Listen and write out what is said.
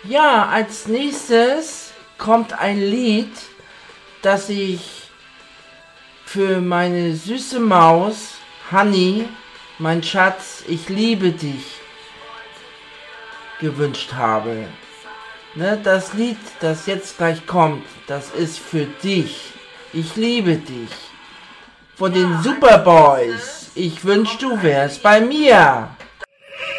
Ja, als nächstes kommt ein Lied, das ich für meine süße Maus, Honey, mein Schatz, ich liebe dich, gewünscht habe. Ne, das Lied, das jetzt gleich kommt, das ist für dich. Ich liebe dich. Von den Superboys. Ich wünsch, du wärst bei mir.